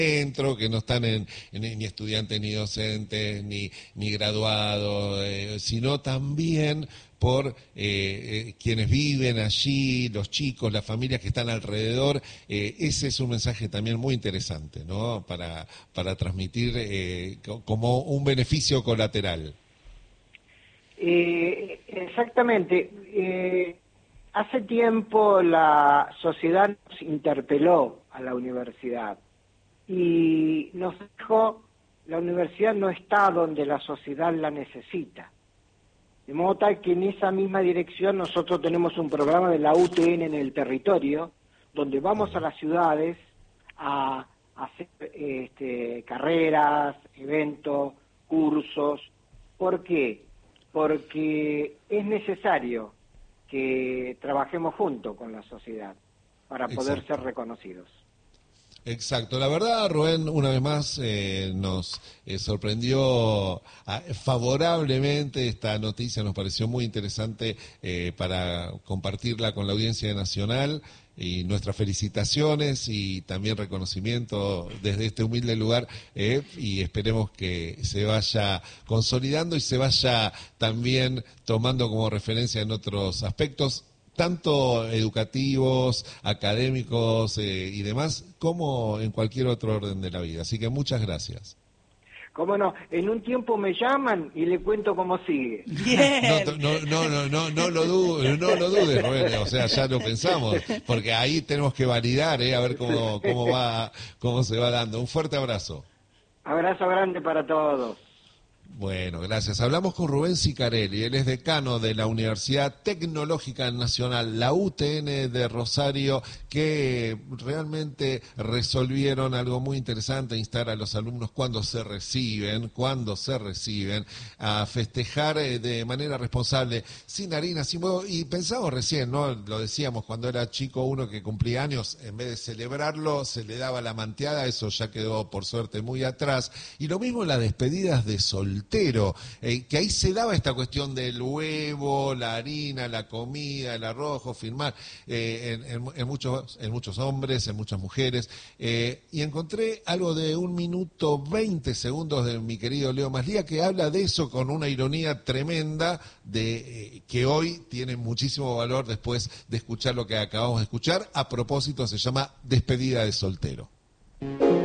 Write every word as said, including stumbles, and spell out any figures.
centro, que no están en, en, ni estudiantes, ni docentes, ni, ni graduados, eh, sino también por eh, eh, quienes viven allí, los chicos, las familias que están alrededor. Eh, ese es un mensaje también muy interesante, ¿no? Para, para transmitir eh, como un beneficio colateral. Eh, exactamente. Eh, hace tiempo la sociedad nos interpeló a la universidad y nos dijo, la universidad no está donde la sociedad la necesita. De modo tal que en esa misma dirección nosotros tenemos un programa de la U T N en el territorio, donde vamos a las ciudades a, a hacer este, carreras, eventos, cursos. ¿Por qué? Porque es necesario que trabajemos junto con la sociedad para poder Exacto. ser reconocidos. Exacto, la verdad, Rubén, una vez más eh, nos eh, sorprendió ah, favorablemente esta noticia, nos pareció muy interesante eh, para compartirla con la audiencia nacional, y nuestras felicitaciones y también reconocimiento desde este humilde lugar, eh, y esperemos que se vaya consolidando y se vaya también tomando como referencia en otros aspectos, tanto educativos, académicos eh, y demás, como en cualquier otro orden de la vida. Así que muchas gracias. Cómo no, en un tiempo me llaman y le cuento cómo sigue. Bien. No, no, no, no, no lo dudes, no lo dudes, Rubén, o sea, ya lo pensamos, porque ahí tenemos que validar, eh, a ver cómo, cómo va, cómo se va dando. Un fuerte abrazo. Abrazo grande para todos. Bueno, gracias. Hablamos con Rubén Sicarelli, él es decano de la Universidad Tecnológica Nacional, la U T N de Rosario, que realmente resolvieron algo muy interesante, instar a los alumnos cuando se reciben, cuando se reciben, a festejar de manera responsable, sin harina, sin huevo. Y pensamos recién, ¿no? Lo decíamos, cuando era chico uno que cumplía años, en vez de celebrarlo, se le daba la manteada, eso ya quedó por suerte muy atrás. Y lo mismo en las despedidas de solteros. Eh, que ahí se daba esta cuestión del huevo, la harina, la comida, el arroz, firmar eh, en, en, en, muchos, en muchos hombres, en muchas mujeres, eh, y encontré algo de un minuto veinte segundos de mi querido Leo Maslía, que habla de eso con una ironía tremenda, de eh, que hoy tiene muchísimo valor después de escuchar lo que acabamos de escuchar. A propósito, se llama Despedida de soltero.